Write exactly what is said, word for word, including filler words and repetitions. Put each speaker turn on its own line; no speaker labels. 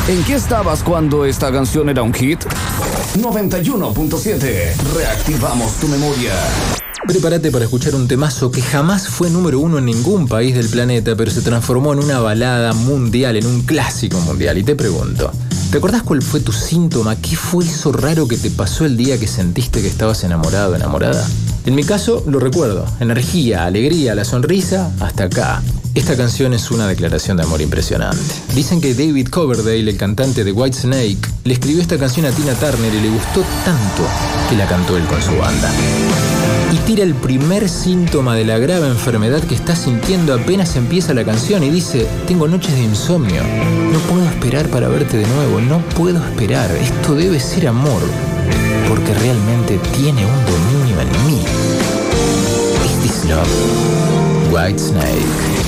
¿En qué estabas cuando esta canción era un hit? noventa y uno punto siete. Reactivamos tu memoria.
Prepárate para escuchar un temazo que jamás fue número uno en ningún país del planeta, pero se transformó en una balada mundial, en un clásico mundial. Y te pregunto, ¿te acordás cuál fue tu síntoma? ¿Qué fue eso raro que te pasó el día que sentiste que estabas enamorado o enamorada? En mi caso, lo recuerdo. Energía, alegría, la sonrisa, hasta acá. Esta canción es una declaración de amor impresionante. Dicen que David Coverdale, el cantante de Whitesnake, le escribió esta canción a Tina Turner y le gustó tanto que la cantó él con su banda. Y tira el primer síntoma de la grave enfermedad que está sintiendo apenas empieza la canción y dice: tengo noches de insomnio, no puedo esperar para verte de nuevo, no puedo esperar, esto debe ser amor, porque realmente tiene un dominio en mí. Is this love? Whitesnake.